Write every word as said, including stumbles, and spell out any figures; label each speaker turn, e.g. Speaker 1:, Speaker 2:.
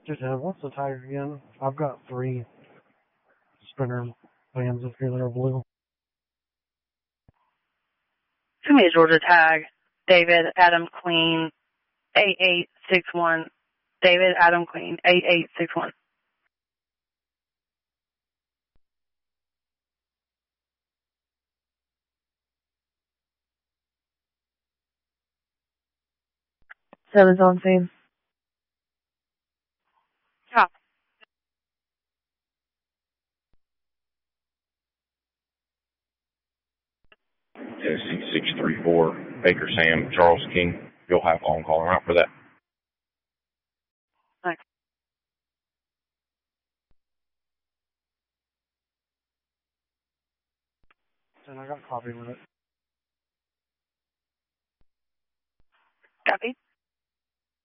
Speaker 1: Just uh, what's the tag again? I've got three spinner bands up here that are blue.
Speaker 2: To me, Georgia tag. David Adam Queen, eight eight six one. David Adam Queen, eight eight six one.
Speaker 3: Seven's on scene.
Speaker 2: Copy.
Speaker 4: Tennessee six three four, Baker Sam, Charles King. You'll have on-call route for that.
Speaker 2: Thanks.
Speaker 1: And I got coffee with it.
Speaker 2: Copy.